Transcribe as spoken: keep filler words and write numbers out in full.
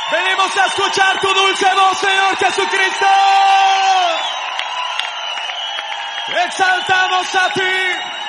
Venimos a escuchar tu dulce voz, Señor Jesucristo. Exaltamos a ti.